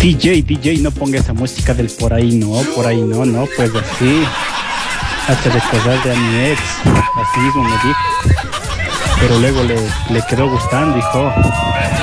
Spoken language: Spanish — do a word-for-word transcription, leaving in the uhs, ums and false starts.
D J, D J, no ponga esa música del por ahí no, por ahí no, no, pues así. Hace recordar de a mi ex, así mismo me dijo. Pero luego le, le quedó gustando, hijo.